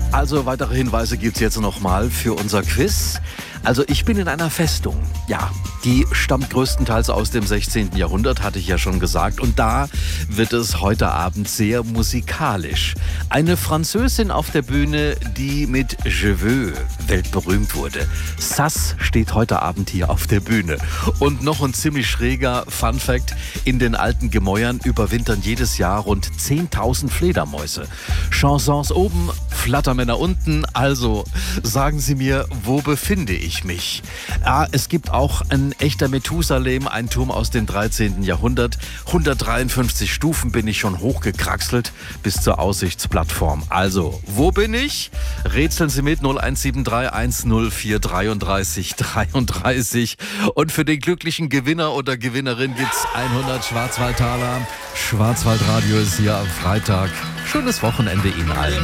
Also weitere Hinweise gibt's jetzt nochmal für unser Quiz. Also ich bin in einer Festung. Ja, die stammt größtenteils aus dem 16. Jahrhundert, hatte ich ja schon gesagt. Und da wird es heute Abend sehr musikalisch. Eine Französin auf der Bühne, die mit Je veux weltberühmt wurde. Sass steht heute Abend hier auf der Bühne. Und noch ein ziemlich schräger Funfact: In den alten Gemäuern überwintern jedes Jahr rund 10.000 Fledermäuse. Chansons oben, Flattermänner unten. Also sagen Sie mir, wo befinde ich mich? Ja, es gibt auch ein echter Methusalem, ein Turm aus dem 13. Jahrhundert. 153 Stufen bin ich schon hochgekraxelt bis zur Aussichtsplattform. Also, wo bin ich? Rätseln Sie mit 0173 104 33 33. Und für den glücklichen Gewinner oder Gewinnerin gibt's 100 Schwarzwaldtaler. Schwarzwaldradio ist hier am Freitag. Schönes Wochenende Ihnen allen.